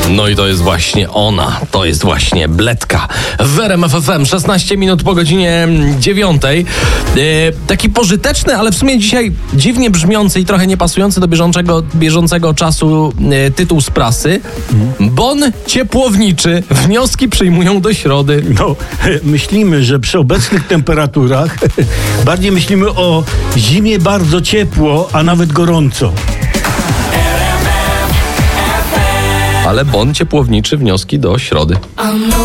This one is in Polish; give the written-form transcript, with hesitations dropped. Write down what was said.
No i to jest właśnie ona, to jest właśnie Bledka. W RMF FM 16 minut po godzinie 9. Taki pożyteczny, ale w sumie dzisiaj dziwnie brzmiący i trochę niepasujący do bieżącego czasu tytuł z prasy. Bon ciepłowniczy. Wnioski przyjmują do środy. No, myślimy, że przy obecnych temperaturach bardziej myślimy o zimie bardzo ciepło, a nawet gorąco. Ale bon ciepłowniczy, wnioski do środy.